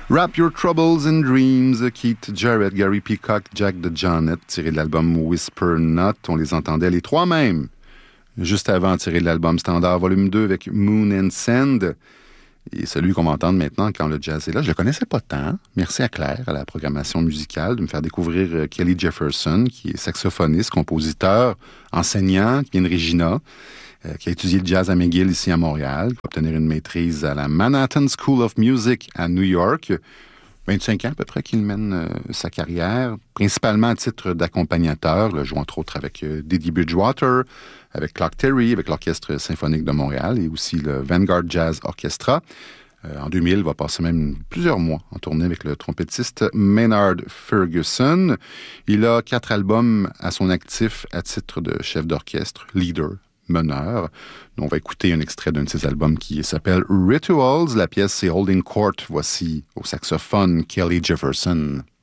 Wrap Your Troubles in Dreams, Keith Jarrett, Gary Peacock, Jack DeJohnette, tiré de l'album Whisper Not. On les entendait les trois mêmes, juste avant, tiré de l'album Standard Volume 2 avec Moon and Sand. Et celui qu'on va entendre maintenant quand le jazz est là, je le connaissais pas tant. Merci à Claire, à la programmation musicale, de me faire découvrir Kelly Jefferson, qui est saxophoniste, compositeur, enseignant, qui vient de Regina, qui a étudié le jazz à McGill ici à Montréal, qui va obtenir une maîtrise à la Manhattan School of Music à New York. 25 ans à peu près qu'il mène sa carrière, principalement à titre d'accompagnateur. Il joue entre autres avec Didi Bridgewater, avec Clark Terry, avec l'Orchestre symphonique de Montréal et aussi le Vanguard Jazz Orchestra. En 2000, il va passer même plusieurs mois en tournée avec le trompettiste Maynard Ferguson. Il a 4 albums à son actif à titre de chef d'orchestre, leader, meneur. On va écouter un extrait d'un de ses albums qui s'appelle Rituals. La pièce, c'est Holding Court. Voici au saxophone Kelly Jefferson.